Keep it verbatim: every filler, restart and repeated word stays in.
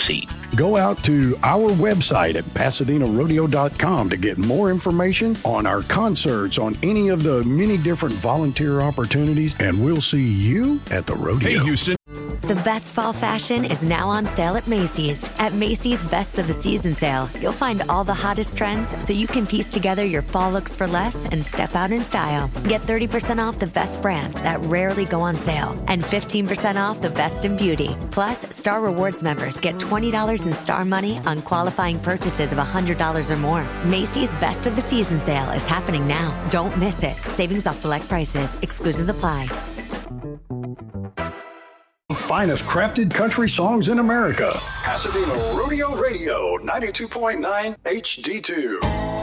succeed. Go out to our website at pasadena rodeo dot com to get more information on our concerts, on any of the many different volunteer opportunities, and we'll see you at the rodeo. Hey, Houston. The best fall fashion is now on sale at Macy's. At Macy's Best of the Season sale, you'll find all the hottest trends so you can piece together your fall looks for less and step out in style. Get thirty percent off the best brands that rarely go on sale and fifteen percent off the best in beauty. Plus, Star Rewards members get twenty dollars in Star Money on qualifying purchases of one hundred dollars or more. Macy's Best of the Season sale is happening now. Don't miss it. Savings off select prices. Exclusions apply. Finest crafted country songs in America. Pasadena Rodeo Radio, ninety-two point nine H D two.